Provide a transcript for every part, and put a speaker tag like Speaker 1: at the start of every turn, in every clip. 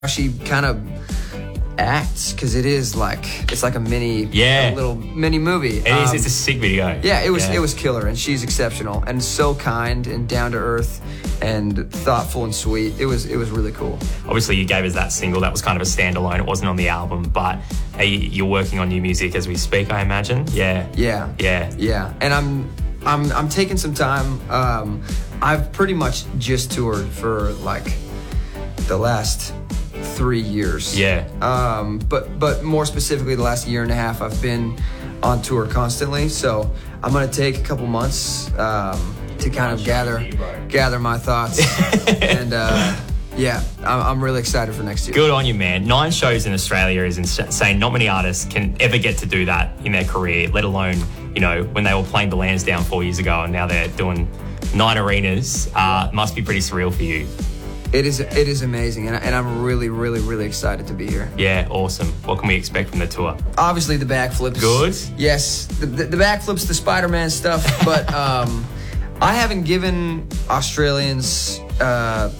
Speaker 1: she kind of acts, because it's like a little mini movie.
Speaker 2: It is. It's a sick video.
Speaker 1: Yeah, it was killer, and she's exceptional and so kind and down to earth and thoughtful and sweet. It was really cool.
Speaker 2: Obviously, you gave us that single. That was kind of a standalone. It wasn't on the album, but you're working on new music as we speak, I imagine. Yeah.
Speaker 1: And I'm taking some time. I've pretty much just toured for like the last 3 years.
Speaker 2: Yeah.
Speaker 1: But more specifically, the last year and a half, I've been on tour constantly. So I'm gonna take a couple months to kind of gather my thoughts. And I'm really excited for next year.
Speaker 2: Good on you, man. 9 shows in Australia is insane. Not many artists can ever get to do that in their career, let alone, when they were playing the Lansdowne 4 years ago and now they're doing 9 arenas. Must be pretty surreal for you.
Speaker 1: It is amazing, and I'm really, really, really excited to be here.
Speaker 2: Yeah, awesome. What can we expect from the tour?
Speaker 1: Obviously, the backflips.
Speaker 2: Good?
Speaker 1: Yes, the backflips, the Spider-Man stuff, but I haven't given Australians, I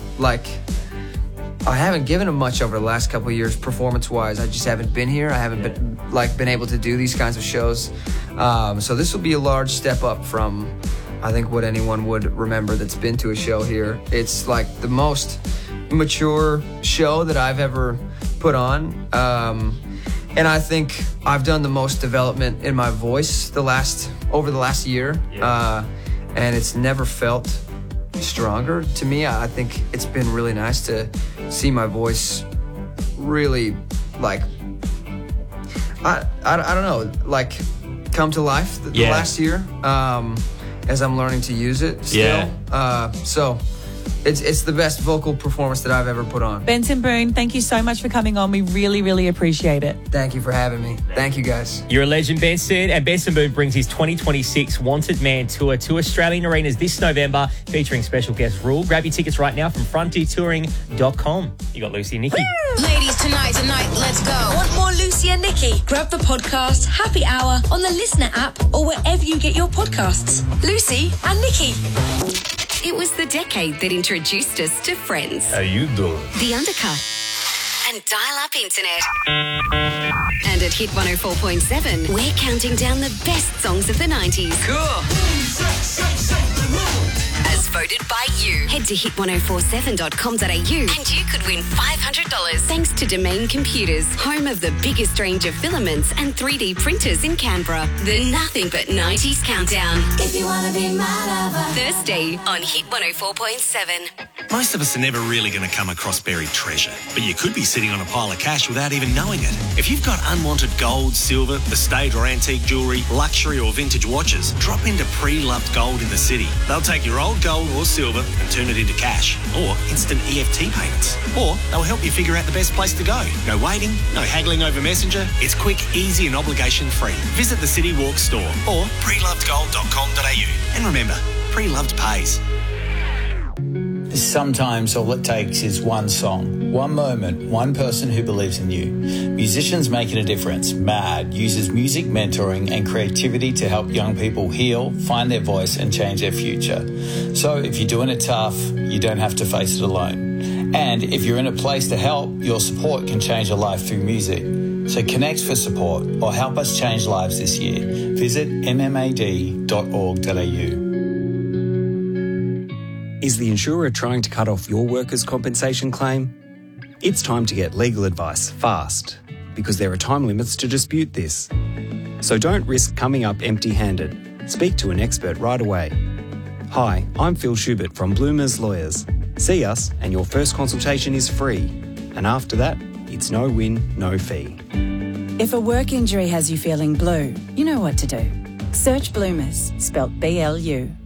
Speaker 1: haven't given them much over the last couple of years performance-wise. I just haven't been here. I haven't been able to do these kinds of shows. So this will be a large step up from, I think, what anyone would remember that's been to a show here. It's like the most mature show that I've ever put on. And I think I've done the most development in my voice over the last year. Yeah. And it's never felt stronger to me. I think it's been really nice to see my voice really, like, I don't know, like, come to life the last year. As I'm learning to use it still. Yeah. So it's the best vocal performance that I've ever put on.
Speaker 3: Benson Boone, thank you so much for coming on. We really, really appreciate it.
Speaker 1: Thank you for having me. Thank you, guys.
Speaker 2: You're a legend, Benson. And Benson Boone brings his 2026 Wanted Man Tour to Australian arenas this November, featuring special guest Rule. Grab your tickets right now from frontiertouring.com. You got Lucy and Nikki.
Speaker 4: Ladies, tonight, let's go. Want more Lucy and Nikki? Grab the podcast Happy Hour on the Listener app or wherever you get your podcasts. Lucy and Nikki.
Speaker 5: It was the decade that introduced us to Friends.
Speaker 6: How you doing?
Speaker 5: The Undercut. And dial-up internet. And at Hit 104.7, we're counting down the best songs of the 90s.
Speaker 4: Cool.
Speaker 5: As voted by you. Head to hit1047.com.au and you could win $500 thanks to Domain Computers, home of the biggest range of filaments and 3D printers in Canberra. The Nothing But 90s Countdown.
Speaker 4: If you want to be my lover.
Speaker 5: Thursday on Hit 104.7.
Speaker 7: Most of us are never really going to come across buried treasure, but you could be sitting on a pile of cash without even knowing it. If you've got unwanted gold, silver, estate or antique jewellery, luxury or vintage watches, drop into Pre-Loved Gold in the city. They'll take your old gold or silver and turn it into cash or instant EFT payments. Or they'll help you figure out the best place to go. No waiting, no haggling over Messenger. It's quick, easy and obligation-free. Visit the City Walk store or prelovedgold.com.au. And remember, Pre-Loved pays.
Speaker 8: Sometimes all it takes is one song, one moment, one person who believes in you. Musicians Making a Difference, MAD, uses music mentoring and creativity to help young people heal, find their voice and change their future. So if you're doing it tough, you don't have to face it alone. And if you're in a place to help, your support can change a life through music. So connect for support or help us change lives this year. Visit mmad.org.au.
Speaker 9: Is the insurer trying to cut off your workers' compensation claim? It's time to get legal advice fast, because there are time limits to dispute this. So don't risk coming up empty-handed. Speak to an expert right away. Hi, I'm Phil Schubert from Bloomers Lawyers. See us and your first consultation is free. And after that, it's no win, no fee.
Speaker 10: If a work injury has you feeling blue, you know what to do. Search Bloomers, spelt BLU.